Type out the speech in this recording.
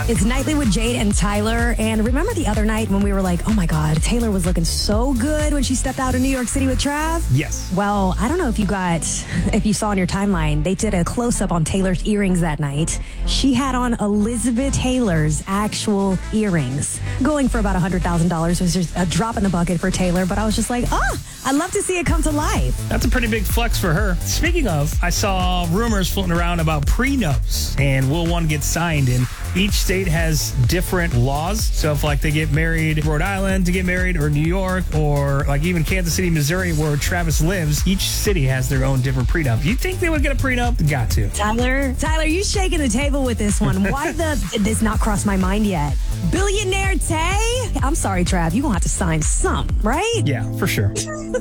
It's Nightly with Jade and Tyler. And remember the other night when we were like, oh my God, Taylor was looking so good when she stepped out of New York City with Trav? Yes. Well, I don't know if you saw on your timeline, they did a close-up on Taylor's earrings that night. She had on Elizabeth Taylor's actual earrings. Going for about $100,000 was just a drop in the bucket for Taylor, but I was just like, I'd love to see it come to life. That's a pretty big flex for her. Speaking of, I saw rumors floating around about prenups, and will one get signed? And each state has different laws. So if like they get married in Rhode Island to get married, or New York, or like even Kansas City, Missouri, where Travis lives, each city has their own different prenup. You think they would get a prenup? Got to. Tyler, you shaking the table with this one. Why did this not cross my mind yet? Billionaire Tay? I'm sorry, Trav. You're going to have to sign some, right? Yeah, for sure.